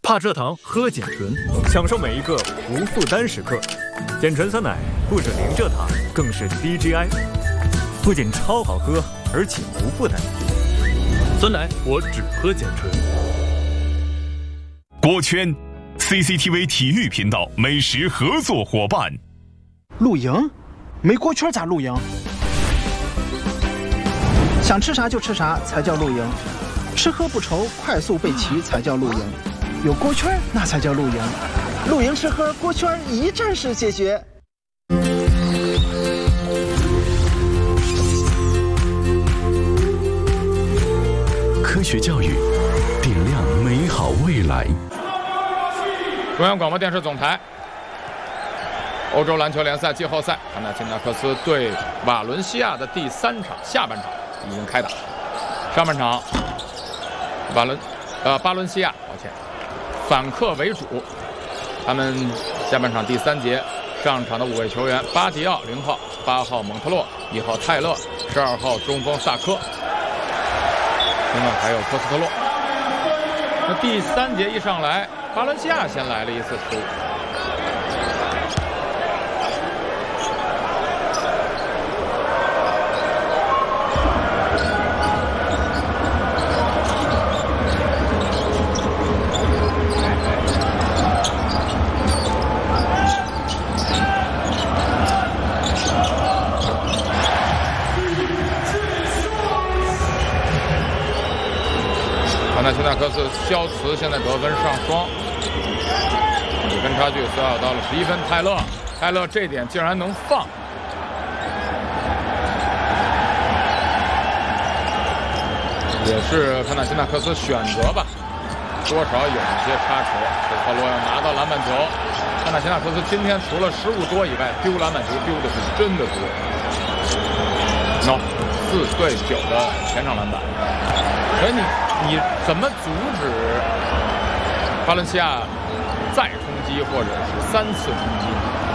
怕蔗糖喝碱醇，享受每一个无负担时刻。碱醇酸奶不止零蔗糖，更是低 GI， 不仅超好喝，而且无负担。酸奶我只喝碱醇。 锅圈 ，CCTV 体育频道美食合作伙伴。 露营？没锅圈咋露营？想吃啥就吃啥才叫露营，吃喝不愁，快速备齐才叫露营。有锅圈那才叫露营，露营吃喝锅圈一站式解决。 科学教育，点亮美好未来。 中央广播电视总台。欧洲篮球联赛季后赛，卡纳钦纳克斯对瓦伦西亚的第3场下半场已经开打。上半场，巴伦西亚，反客为主。他们下半场第3节上场的5位球员：巴迪奥0号，8号蒙特洛，1号泰勒，12号中锋萨科，另外还有科斯特洛。那第3节一上来，巴伦西亚先来了一次失误。卡纳钦纳克斯肖茨现在得分上双，5分差距，缩小到了11分。泰勒这点竟然能放，也是卡纳钦纳克斯选择吧，多少有一些差池。科斯特洛要拿到篮板球，卡纳钦纳克斯今天除了失误多以外，丢篮板球丢的是真的多。4对9的全场篮板，所以你怎么阻止巴伦西亚再冲击，或者是3次冲击？